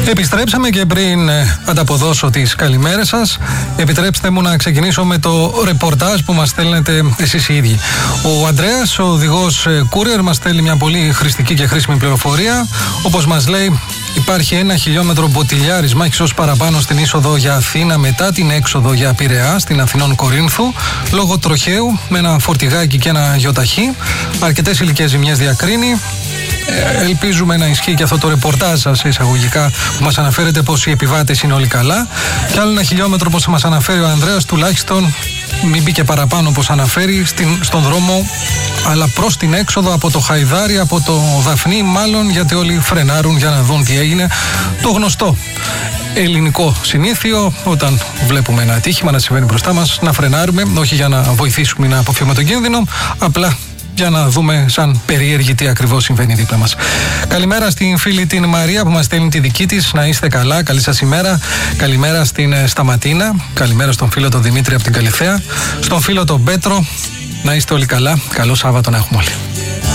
Επιστρέψαμε και πριν ανταποδώσω τις καλημέρες σας, επιτρέψτε μου να ξεκινήσω με το ρεπορτάζ που μας στέλνετε εσείς οι ίδιοι. Ο Ανδρέας, ο οδηγός courier, μας στέλνει μια πολύ χρηστική και χρήσιμη πληροφορία. Όπως μας λέει, υπάρχει 1 χιλιόμετρο μποτιλιάρισμα ίσως παραπάνω στην είσοδο για Αθήνα μετά την έξοδο για Πειραιά στην Αθηνών Κορίνθου, λόγω τροχαίου με ένα φορτηγάκι και ένα γιοταχή. Αρκετές υλικές ζημιές διακρίνει. Ελπίζουμε να ισχύει και αυτό το ρεπορτάζ σας εισαγωγικά που μας αναφέρετε πως οι επιβάτες είναι όλοι καλά. Και άλλο 1 χιλιόμετρο όπως μας αναφέρει ο Ανδρέας, τουλάχιστον μην μπει και παραπάνω όπως αναφέρει στον δρόμο, αλλά προς την έξοδο από το Χαϊδάρι, από το Δαφνί μάλλον, γιατί όλοι φρενάρουν για να δουν τι έγινε. Το γνωστό ελληνικό συνήθειο, όταν βλέπουμε ένα ατύχημα να συμβαίνει μπροστά μας, να φρενάρουμε, όχι για να βοηθήσουμε να αποφύγουμε τον κίνδυνο, απλά για να δούμε σαν περίεργη τι ακριβώς συμβαίνει δίπλα μας. Καλημέρα στην φίλη την Μαρία που μας στέλνει τη δική της. Να είστε καλά, καλή σας ημέρα. Καλημέρα στην Σταματίνα. Καλημέρα στον φίλο τον Δημήτρη από την Καλυθέα. Στον φίλο τον Πέτρο. Να είστε όλοι καλά. Καλό Σάββατο να έχουμε όλοι.